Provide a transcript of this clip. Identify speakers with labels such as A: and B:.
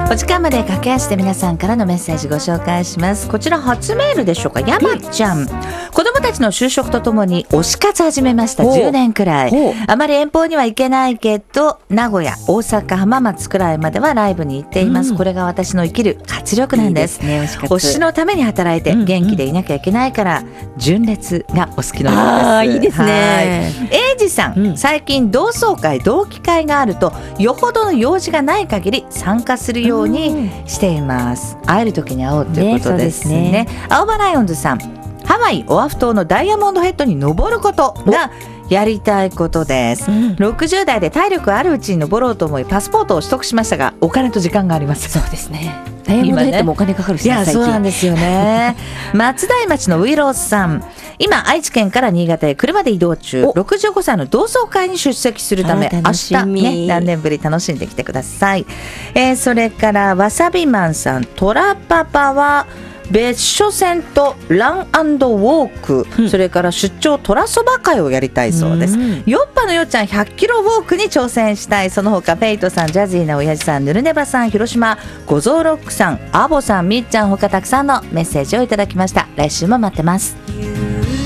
A: お時間まで駆け足で皆さんからのメッセージご紹介します。こちら初メールでしょうか。山ちゃん、子供たちの就職とともに推し活始めました。10年くらい。あまり遠方には行けないけど、名古屋、大阪、浜松くらいまではライブに行っています。これが私の生きる活力なんです。
B: いいですね、推し活。
A: 推しのために働いて元気でいなきゃいけないから、純烈がお好きのようです。
B: いいですね。
A: 英二さん、最近同窓会同期会があるとよほどの用事がない限り参加するようにしています。会える時に会おうということですね。青葉ライオンズさん、ハワイオアフ島のダイヤモンドヘッドに登ることがやりたいことです。60代で体力あるうちに登ろうと思いパスポートを取得しましたが、お金と時間がありません。
B: そうですね。ダイヤモンドヘッドもお金かかるし、
A: いやそうなんですよね。松台町のウィローさん、今愛知県から新潟へ車で移動中、65歳の同窓会に出席するため明日ね、何年ぶり楽しんできてください。それからわさびマンさん、トラパパは別所線とラン&ウォーク、それから出張トラそば会をやりたいそうです。ヨッパのよっちゃん100キロウォークに挑戦したい。その他ペイトさん、ジャジーな親父さん、ヌルネバさん、広島ゴゾーロックさん、アボさん、みっちゃん、他たくさんのメッセージをいただきました。来週も待ってます。